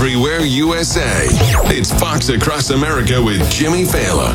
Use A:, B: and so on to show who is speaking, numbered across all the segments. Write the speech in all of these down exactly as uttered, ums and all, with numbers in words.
A: everywhere U S A. It's Fox Across America with Jimmy Fallon.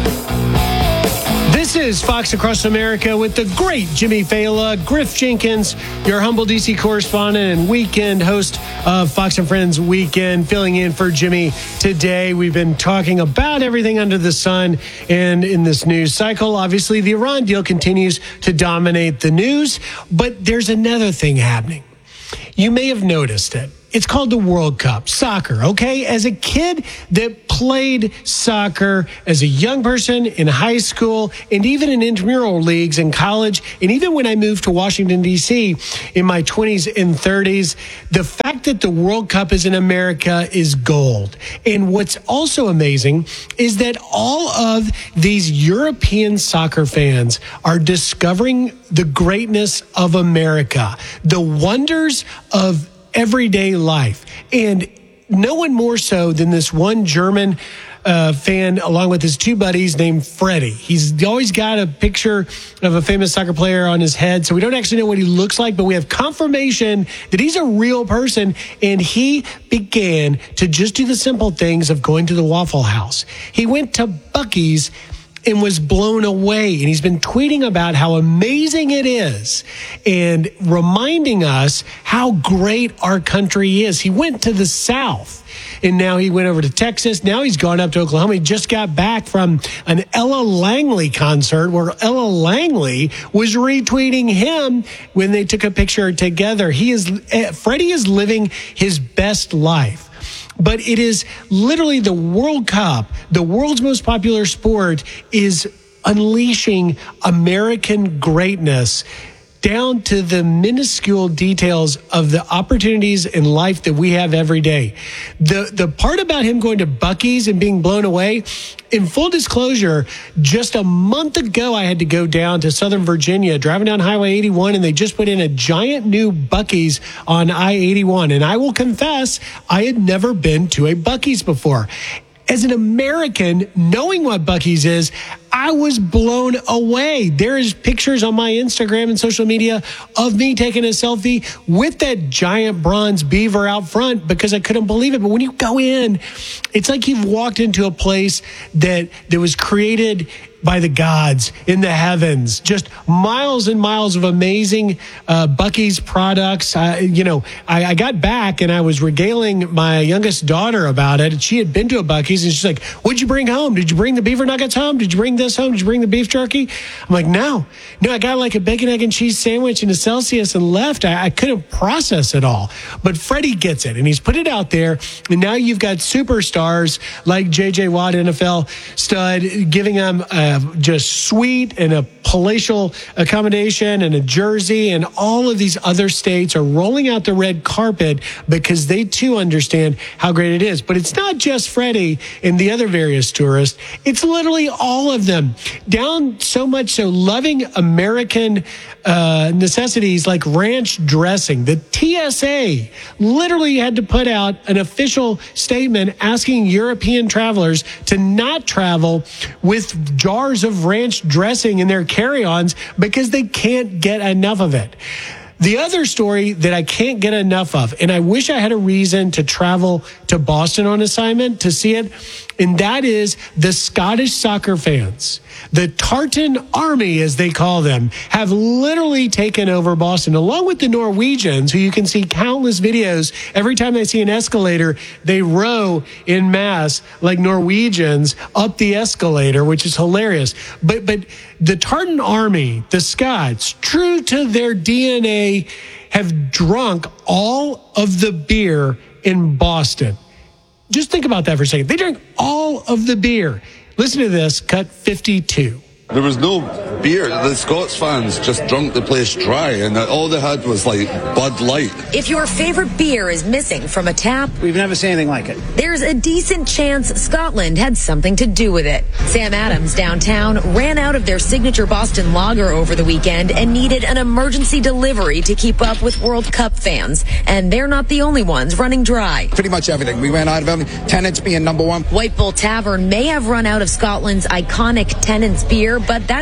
B: This is Fox Across America with the great Jimmy Fallon, Griff Jenkins, your humble D C correspondent and weekend host of Fox and Friends Weekend, filling in for Jimmy today. We've been talking about everything under the sun, and in this news cycle, obviously the Iran deal continues to dominate the news, but there's another thing happening. You may have noticed it. It's called the World Cup, soccer, okay? As a kid that played soccer, as a young person in high school, and even in intramural leagues in college, and even when I moved to Washington, D C in my twenties and thirties, the fact that the World Cup is in America is gold. And what's also amazing is that all of these European soccer fans are discovering the greatness of America, the wonders of everyday life. And no one more so than this one German uh, fan, along with his two buddies, named Freddie. He's always got a picture of a famous soccer player on his head, so we don't actually know what he looks like, but we have confirmation that he's a real person, and he began to just do the simple things of going to the Waffle House. He went to Buc-ee's and was blown away. And he's been tweeting about how amazing it is and reminding us how great our country is. He went to the South, and now he went over to Texas. Now he's gone up to Oklahoma. He just got back from an Ella Langley concert where Ella Langley was retweeting him when they took a picture together. He is, Freddie is living his best life. But it is literally the World Cup, the world's most popular sport, is unleashing American greatness down to the minuscule details of the opportunities in life that we have every day. The the part about him going to Buc-ee's and being blown away, in full disclosure, just a month ago, I had to go down to Southern Virginia, driving down Highway eighty-one, and they just put in a giant new Buc-ee's on I eighty-one. And I will confess, I had never been to a Buc-ee's before. As an American, knowing what Buc-ee's is, I was blown away. There is pictures on my Instagram and social media of me taking a selfie with that giant bronze beaver out front because I couldn't believe it. But when you go in, it's like you've walked into a place that, that was created by the gods in the heavens. Just miles and miles of amazing uh, Buc-ee's products. Uh, you know, I, I got back and I was regaling my youngest daughter about it. She had been to a Buc-ee's and she's like, "What'd you bring home? Did you bring the beaver nuggets home? Did you bring this home? Did you bring the beef jerky?" I'm like, no. No, I got like a bacon, egg, and cheese sandwich and a Celsius and left. I, I couldn't process it all. But Freddie gets it, and he's put it out there. And now you've got superstars like J J Watt, N F L stud, giving him a just suite and a palatial accommodation and a jersey, and all of these other states are rolling out the red carpet because they too understand how great it is. But it's not just Freddie and the other various tourists. It's literally all of them, down so much so loving American uh, necessities like ranch dressing. The T S A literally had to put out an official statement asking European travelers to not travel with jars of ranch dressing in their carry-ons because they can't get enough of it. The other story that I can't get enough of, and I wish I had a reason to travel to Boston on assignment to see it, and that is the Scottish soccer fans. The Tartan Army, as they call them, have literally taken over Boston, along with the Norwegians, who you can see countless videos. Every time they see an escalator, they row in mass like Norwegians up the escalator, which is hilarious. But but the Tartan Army, the Scots, true to their D N A, have drunk all of the beer in Boston. Just think about that for a second. They drank all of the beer. Listen to this, cut fifty-two.
C: There was no beer. The Scots fans just drunk the place dry, and all they had was like Bud Light.
D: If your favorite beer is missing from a tap,
E: we've never seen anything like it.
D: There's a decent chance Scotland had something to do with it. Sam Adams downtown ran out of their signature Boston lager over the weekend and needed an emergency delivery to keep up with World Cup fans. And they're not the only ones running dry.
E: Pretty much everything. We ran out of everything. Tennent's being number one.
D: White Bull Tavern may have run out of Scotland's iconic Tennent's beer, but that didn't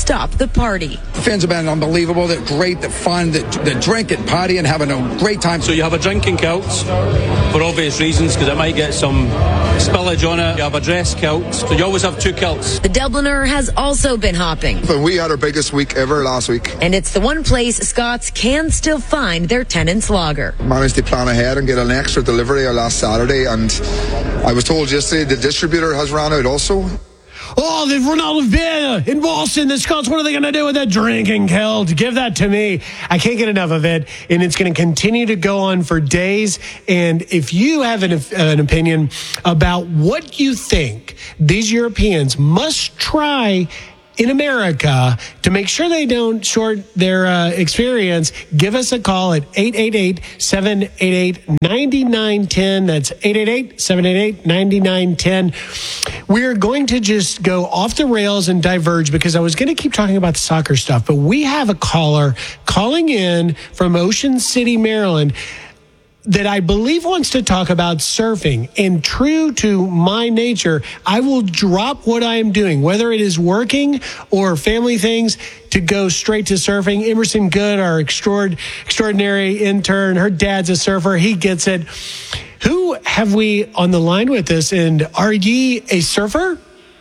D: stop the party.
E: The fans have been unbelievable. They're great. They're fun. They're, they're drinking, partying, having a great time.
F: So you have a drinking kilt for obvious reasons, because it might get some spillage on it. You have a dress kilt, so you always have two kilts.
D: The Dubliner has also been hopping.
G: But we had our biggest week ever last week.
D: And it's the one place Scots can still find their Tennent's lager.
G: Managed to plan ahead and get an extra delivery last Saturday, and I was told yesterday the distributor has ran out also.
B: Oh, they've run out of beer in Boston. The Scots, what are they going to do with that drinking kilt? Give that to me. I can't get enough of it, and it's going to continue to go on for days. And if you have an, an opinion about what you think these Europeans must try in America to make sure they don't short their uh, experience, give us a call at eight eight eight, seven eight eight, nine nine one zero. That's eight eight eight, seven eight eight, nine nine one zero. We're going to just go off the rails and diverge because I was going to keep talking about the soccer stuff, but we have a caller calling in from Ocean City, Maryland, that I believe wants to talk about surfing. And true to my nature, I will drop what I am doing, whether it is working or family things, to go straight to surfing. Emerson Good, our extraord- extraordinary intern, her dad's a surfer. He gets it. Who have we on the line with us? And are ye a surfer?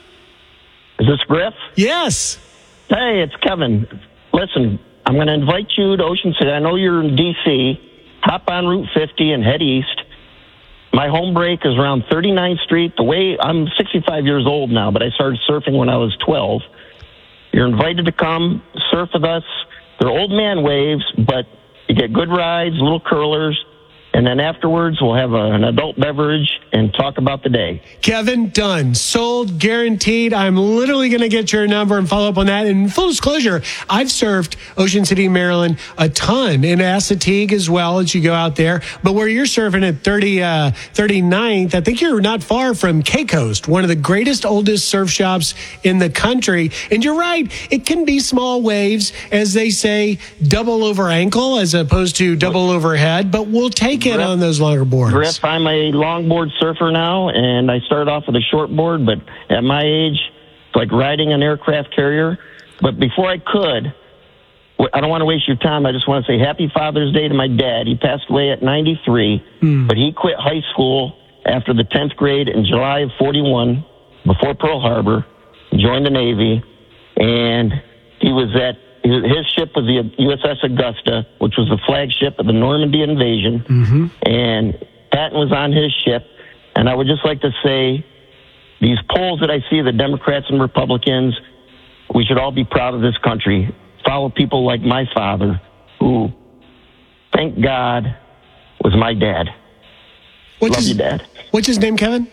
H: Is this Griff?
B: Yes.
H: Hey, it's Kevin. Listen, I'm going to invite you to Ocean City. I know you're in D C Hop on Route fifty and head east. My home break is around thirty-ninth Street. The way I'm sixty-five years old now, but I started surfing when I was twelve. You're invited to come surf with us. They're old man waves, but you get good rides, little curlers, and then afterwards we'll have a, an adult beverage and talk about the day.
B: Kevin, done. Sold, guaranteed. I'm literally going to get your number and follow up on that. And full disclosure, I've surfed Ocean City, Maryland a ton, in Assateague as well as you go out there. But where you're surfing at thirty, uh, thirty-ninth, I think you're not far from K-Coast, one of the greatest, oldest surf shops in the country. And you're right, it can be small waves, as they say, double over ankle as opposed to double overhead, but we'll take it
H: Griff,
B: on those longer boards.
H: Griff, I'm a longboard surfer now, and I started off with a short board, but at my age, it's like riding an aircraft carrier. But before I could, I don't want to waste your time. I just want to say Happy Father's Day to my dad. He passed away at ninety-three, mm. but he quit high school after the tenth grade in July of forty-one, before Pearl Harbor, joined the Navy, and he was at his ship was the U S S Augusta, which was the flagship of the Normandy invasion, mm-hmm. and Patton was on his ship. And I would just like to say, these polls that I see, the Democrats and Republicans, we should all be proud of this country. Follow people like my father, who, thank God, was my dad.
B: What's
H: Love
B: his,
H: you, Dad.
B: What's his name, Kevin?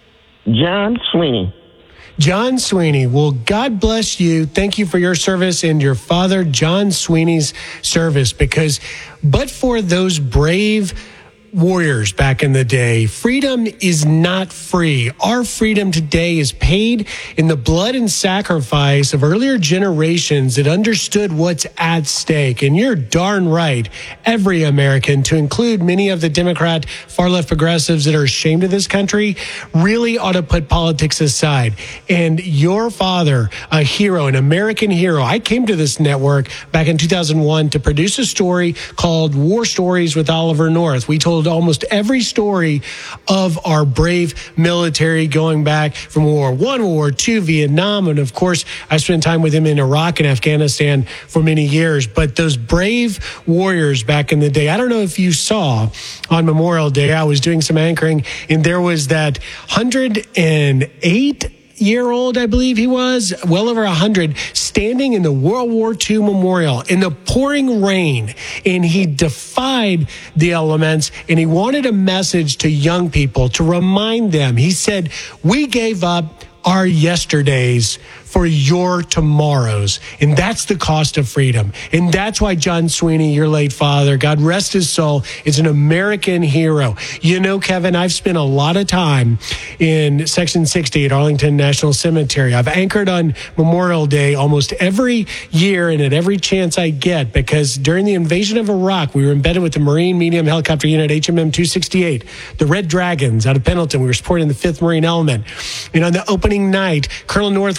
H: John Sweeney.
B: John Sweeney. Well, God bless you. Thank you for your service and your father, John Sweeney's service, because but for those brave warriors back in the day, freedom is not free. Our freedom today is paid in the blood and sacrifice of earlier generations that understood what's at stake. And you're darn right, every American, to include many of the Democrat far-left progressives that are ashamed of this country, really ought to put politics aside. And your father, a hero, an American hero. I came to this network back in two thousand one to produce a story called War Stories with Oliver North. We told almost every story of our brave military going back from World War One, World War Two, Vietnam, and of course, I spent time with him in Iraq and Afghanistan for many years. But those brave warriors back in the day, I don't know if you saw on Memorial Day, I was doing some anchoring, and there was that one hundred eight year old, I believe he was, well over one hundred, standing in the World War Two memorial in the pouring rain, and he defied the elements, and he wanted a message to young people to remind them. He said, we gave up our yesterdays for your tomorrows. And that's the cost of freedom. And that's why John Sweeney, your late father, God rest his soul, is an American hero. You know, Kevin, I've spent a lot of time in Section sixty at Arlington National Cemetery. I've anchored on Memorial Day almost every year and at every chance I get, because during the invasion of Iraq, we were embedded with the Marine Medium Helicopter Unit H M M two sixty-eight, the Red Dragons out of Pendleton. We were supporting the fifth Marine Element. And on the opening night, Colonel North was on one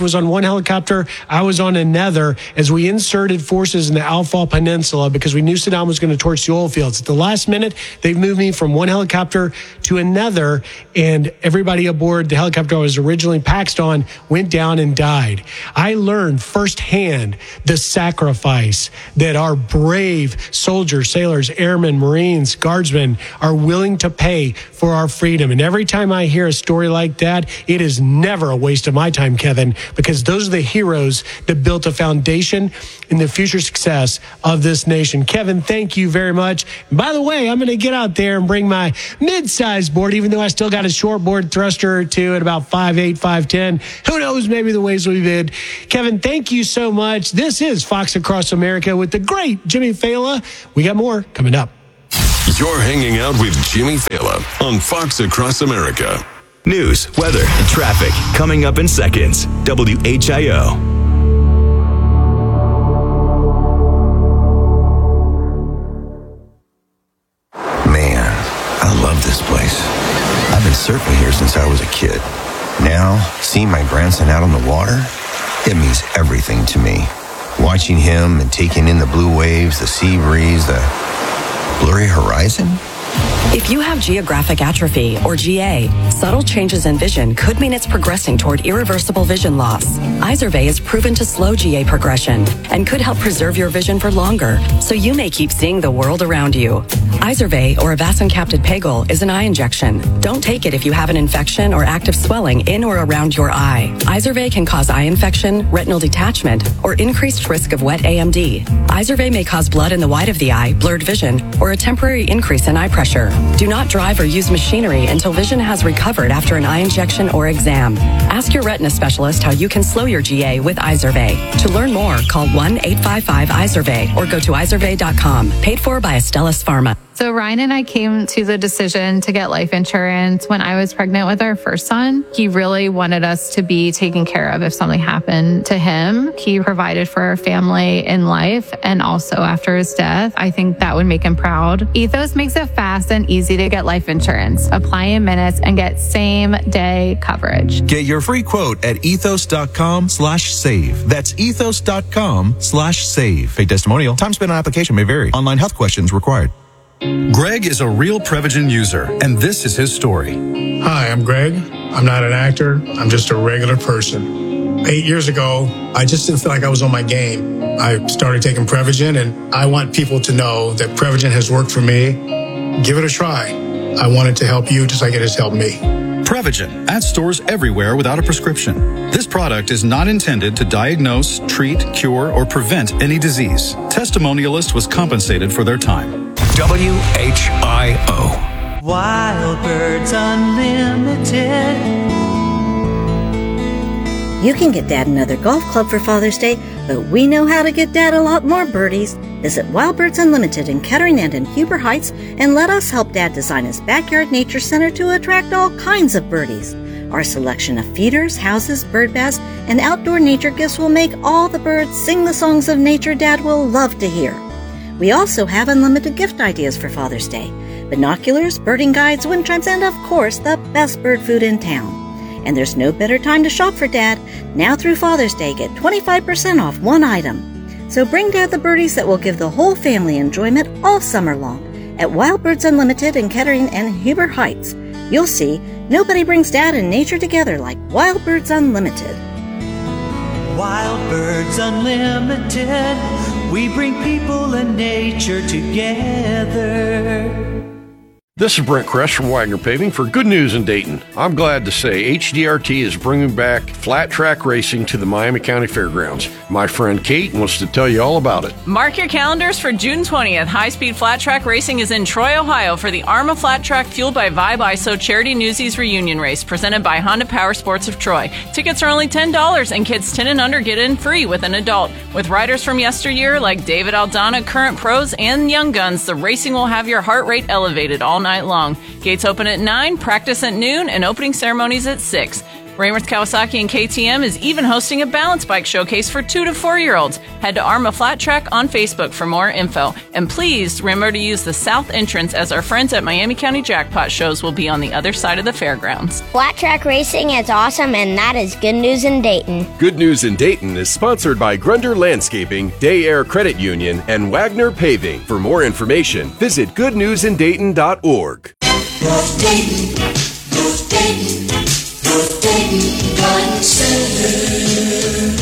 B: one helicopter. I was on another as we inserted forces in the Al-Faw Peninsula because we knew Saddam was going to torch the oil fields. At the last minute, they moved me from one helicopter to another, and everybody aboard the helicopter I was originally paxed on went down and died. I learned firsthand the sacrifice that our brave soldiers, sailors, airmen, Marines, guardsmen are willing to pay for our freedom. And every time I hear a story like that, it is never a waste of my time, Kevin, because those are the heroes that built a foundation in the future success of this nation. Kevin, thank you very much. And by the way, I'm going to get out there and bring my mid-sized board, even though I still got a short board thruster or two at about five eight, five ten. Who knows, maybe the waves will be bid. Kevin, thank you so much. This is Fox Across America with the great Jimmy Fela. We got more coming up.
A: You're hanging out with Jimmy Fela on Fox Across America.
I: News, weather, and traffic coming up in seconds. W H I O.
J: Man, I love this place. I've been surfing here since I was a kid. Now, seeing my grandson out on the water, it means everything to me. Watching him and taking in the blue waves, the sea breeze, the blurry horizon.
K: If you have geographic atrophy, or G A, subtle changes in vision could mean it's progressing toward irreversible vision loss. Izervay is proven to slow G A progression and could help preserve your vision for longer, so you may keep seeing the world around you. Izervay, or avacincaptad pegol, is an eye injection. Don't take it if you have an infection or active swelling in or around your eye. Izervay can cause eye infection, retinal detachment, or increased risk of wet A M D. Izervay may cause blood in the white of the eye, blurred vision, or a temporary increase in eye pressure. Do not drive or use machinery until vision has recovered after an eye injection or exam. Ask your retina specialist how you can slow your G A with Izervay. To learn more, call one eight five five Izervay or go to izervay dot com. Paid for by Astellas Pharma.
L: So Ryan and I came to the decision to get life insurance when I was pregnant with our first son. He really wanted us to be taken care of if something happened to him. He provided for our family in life and also after his death. I think that would make him proud. Ethos makes it fast and easy to get life insurance. Apply in minutes and get same day coverage.
M: Get your free quote at ethos dot com slash save. That's ethos dot com slash save. Paid testimonial. Time spent on application may vary. Online health questions required.
N: Greg is a real Prevagen user, and this is his story.
O: Hi, I'm Greg. I'm not an actor. I'm just a regular person. Eight years ago, I just didn't feel like I was on my game. I started taking Prevagen, and I want people to know that Prevagen has worked for me. Give it a try. I want it to help you just like it has helped me.
N: Prevagen, at stores everywhere without a prescription. This product is not intended to diagnose, treat, cure, or prevent any disease. Testimonialist was compensated for their time.
I: W H I O.
P: Wild Birds Unlimited.
Q: You can get Dad another golf club for Father's Day, but we know how to get Dad a lot more birdies. Visit Wild Birds Unlimited in Kettering and in Huber Heights and let us help Dad design his backyard nature center to attract all kinds of birdies. Our selection of feeders, houses, bird baths, and outdoor nature gifts will make all the birds sing the songs of nature Dad will love to hear. We also have unlimited gift ideas for Father's Day. Binoculars, birding guides, wind chimes, and of course, the best bird food in town. And there's no better time to shop for Dad. Now through Father's Day, get twenty-five percent off one item. So bring Dad the birdies that will give the whole family enjoyment all summer long at Wild Birds Unlimited in Kettering and Huber Heights. You'll see, nobody brings Dad and nature together like Wild Birds Unlimited.
P: Wild Birds Unlimited. We bring people and nature together.
R: This is Brent Kress from Wagner Paving for Good News in Dayton. I'm glad to say H D R T is bringing back flat track racing to the Miami County Fairgrounds. My friend Kate wants to tell you all about it.
S: Mark your calendars for June twentieth. High-speed flat track racing is in Troy, Ohio for the ARMA Flat Track Fueled by Vibe I S O Charity Newsies Reunion Race presented by Honda Power Sports of Troy. Tickets are only ten dollars and kids ten and under get in free with an adult. With riders from yesteryear like David Aldana, current pros, and young guns, the racing will have your heart rate elevated all night long. Gates open at nine, practice at noon, and opening ceremonies at six. Raymers Kawasaki and K T M is even hosting a balance bike showcase for two to four year olds. Head to Arma Flat Track on Facebook for more info. And please remember to use the south entrance, as our friends at Miami County Jackpot shows will be on the other side of the fairgrounds.
T: Flat track racing is awesome, and that is good news in Dayton.
U: Good News in Dayton is sponsored by Grunder Landscaping, Day Air Credit Union, and Wagner Paving. For more information, visit good news in dayton dot org.
P: North Dayton, North Dayton, North Dayton Garden Center.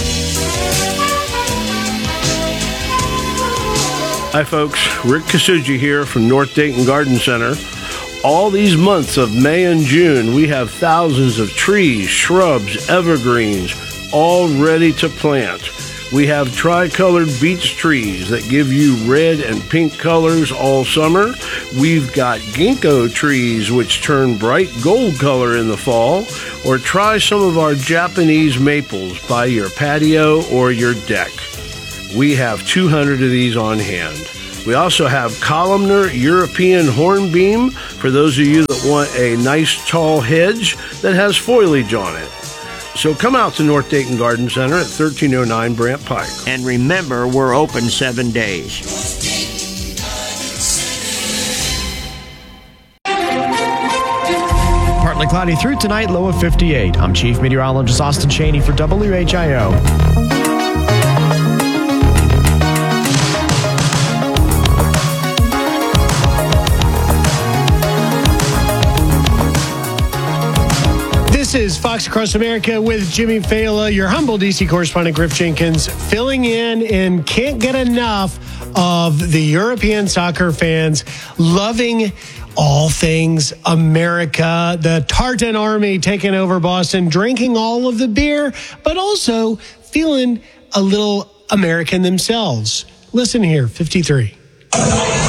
V: Hi folks, Rick Kasuji here from North Dayton Garden Center. All these months of May and June, we have thousands of trees, shrubs, evergreens, all ready to plant. We have tricolored beech trees that give you red and pink colors all summer. We've got ginkgo trees which turn bright gold color in the fall. Or try some of our Japanese maples by your patio or your deck. We have two hundred of these on hand. We also have columnar European hornbeam for those of you that want a nice tall hedge that has foliage on it. So come out to North Dayton Garden Center at thirteen oh nine Brant Pike.
W: And remember, we're open seven days.
X: Partly cloudy through tonight, low of fifty-eight. I'm Chief Meteorologist Austin Cheney for W H I O.
B: This is Fox Across America with Jimmy Fela, your humble D C correspondent, Griff Jenkins, filling in and can't get enough of the European soccer fans loving all things America, the Tartan Army taking over Boston, drinking all of the beer, but also feeling a little American themselves. Listen here, fifty-three.